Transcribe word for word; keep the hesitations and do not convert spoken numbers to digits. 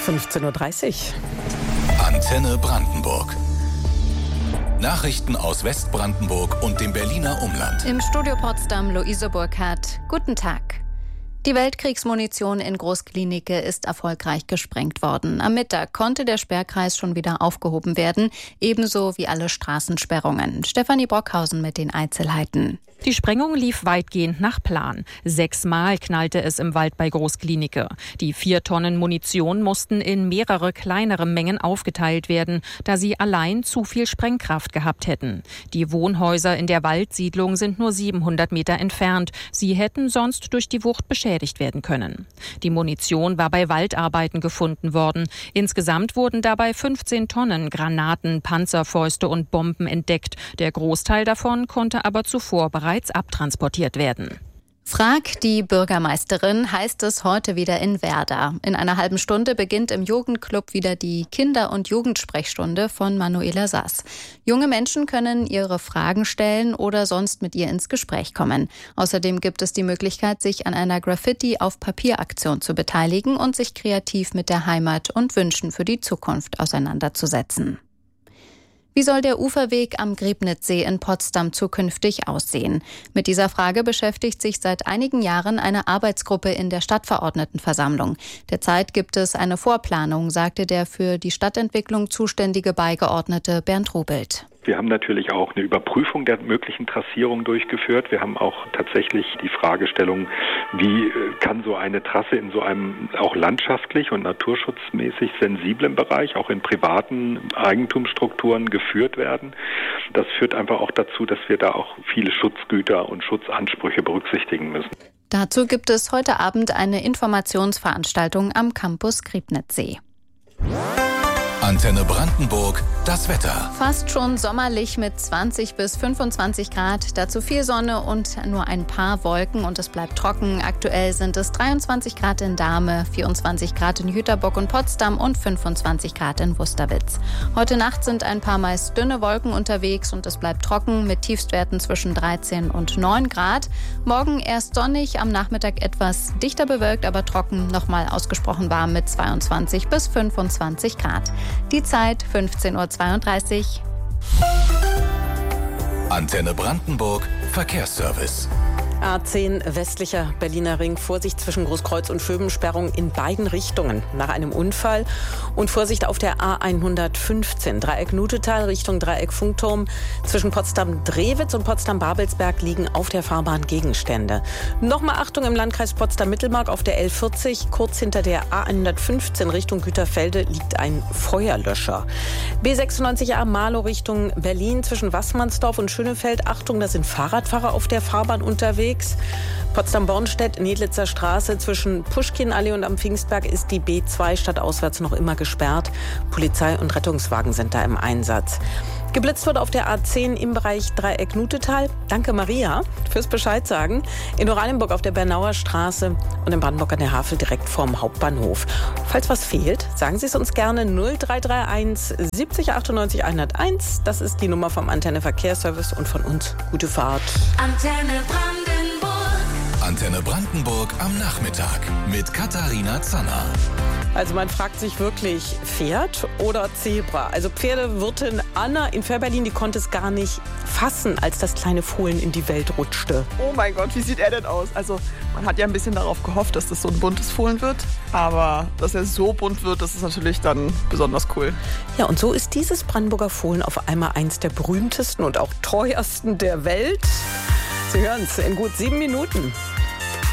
fünfzehn Uhr dreißig. Antenne Brandenburg. Nachrichten aus Westbrandenburg und dem Berliner Umland. Im Studio Potsdam Luise Burkhardt. Guten Tag. Die Weltkriegsmunition in Großklinike ist erfolgreich gesprengt worden. Am Mittag konnte der Sperrkreis schon wieder aufgehoben werden, ebenso wie alle Straßensperrungen. Stefanie Brockhausen mit den Einzelheiten. Die Sprengung lief weitgehend nach Plan. Sechsmal knallte es im Wald bei Großklinike. Die vier Tonnen Munition mussten in mehrere kleinere Mengen aufgeteilt werden, da sie allein zu viel Sprengkraft gehabt hätten. Die Wohnhäuser in der Waldsiedlung sind nur siebenhundert Meter entfernt. Sie hätten sonst durch die Wucht beschädigt werden können. Die Munition war bei Waldarbeiten gefunden worden. Insgesamt wurden dabei fünfzehn Tonnen Granaten, Panzerfäuste und Bomben entdeckt. Der Großteil davon konnte aber zuvor bereits abtransportiert werden. Frag die Bürgermeisterin heißt es heute wieder in Werder. In einer halben Stunde beginnt im Jugendclub wieder die Kinder- und Jugendsprechstunde von Manuela Sass. Junge Menschen können ihre Fragen stellen oder sonst mit ihr ins Gespräch kommen. Außerdem gibt es die Möglichkeit, sich an einer Graffiti-auf-Papier-Aktion zu beteiligen und sich kreativ mit der Heimat und Wünschen für die Zukunft auseinanderzusetzen. Wie soll der Uferweg am Griebnitzsee in Potsdam zukünftig aussehen? Mit dieser Frage beschäftigt sich seit einigen Jahren eine Arbeitsgruppe in der Stadtverordnetenversammlung. Derzeit gibt es eine Vorplanung, sagte der für die Stadtentwicklung zuständige Beigeordnete Bernd Rubelt. Wir haben natürlich auch eine Überprüfung der möglichen Trassierung durchgeführt. Wir haben auch tatsächlich die Fragestellung, wie kann so eine Trasse in so einem auch landschaftlich und naturschutzmäßig sensiblen Bereich, auch in privaten Eigentumsstrukturen geführt werden. Das führt einfach auch dazu, dass wir da auch viele Schutzgüter und Schutzansprüche berücksichtigen müssen. Dazu gibt es heute Abend eine Informationsveranstaltung am Campus Griebnitzsee. Antenne Brandenburg, das Wetter. Fast schon sommerlich mit zwanzig bis fünfundzwanzig Grad. Dazu viel Sonne und nur ein paar Wolken und es bleibt trocken. Aktuell sind es dreiundzwanzig Grad in Dahme, vierundzwanzig Grad in Jüterbock und Potsdam und fünfundzwanzig Grad in Wusterwitz. Heute Nacht sind ein paar meist dünne Wolken unterwegs und es bleibt trocken mit Tiefstwerten zwischen dreizehn und neun Grad. Morgen erst sonnig, am Nachmittag etwas dichter bewölkt, aber trocken, nochmal ausgesprochen warm mit zweiundzwanzig bis fünfundzwanzig Grad. Die Zeit fünfzehn Uhr zweiunddreißig. Antenne Brandenburg, Verkehrsservice. A zehn westlicher Berliner Ring. Vorsicht zwischen Großkreuz und Schöben-Sperrung in beiden Richtungen nach einem Unfall. Und Vorsicht auf der A hundertfünfzehn. Dreieck Nutetal Richtung Dreieck Funkturm. Zwischen Potsdam-Drewitz und Potsdam-Babelsberg liegen auf der Fahrbahn Gegenstände. Nochmal Achtung im Landkreis Potsdam-Mittelmark auf der L vierzig. Kurz hinter der A hundertfünfzehn Richtung Güterfelde liegt ein Feuerlöscher. B sechsundneunzig A Marlow Richtung Berlin. Zwischen Wassmannsdorf und Schönefeld. Achtung, da sind Fahrradfahrer auf der Fahrbahn unterwegs. Potsdam-Bornstedt, Nedlitzer Straße zwischen Puschkinallee und am Pfingstberg ist die B zwei stadtauswärts noch immer gesperrt. Polizei und Rettungswagen sind da im Einsatz. Geblitzt wurde auf der A zehn im Bereich Dreieck Nutetal. Danke Maria fürs Bescheid sagen. In Oranienburg auf der Bernauer Straße und in Brandenburg an der Havel direkt vorm Hauptbahnhof. Falls was fehlt, sagen Sie es uns gerne null drei drei eins siebzig achtundneunzig hunderteins. Das ist die Nummer vom Antenne Verkehrsservice und von uns gute Fahrt. Antenne Brandenburg. Antenne Brandenburg am Nachmittag mit Katharina Zanner. Also man fragt sich wirklich, Pferd oder Zebra? Also Pferdewirtin Anna in Fährberlin, die konnte es gar nicht fassen, als das kleine Fohlen in die Welt rutschte. Oh mein Gott, wie sieht er denn aus? Also man hat ja ein bisschen darauf gehofft, dass das so ein buntes Fohlen wird. Aber dass er so bunt wird, das ist natürlich dann besonders cool. Ja, und so ist dieses Brandenburger Fohlen auf einmal eins der berühmtesten und auch teuersten der Welt. Sie hören es in gut sieben Minuten.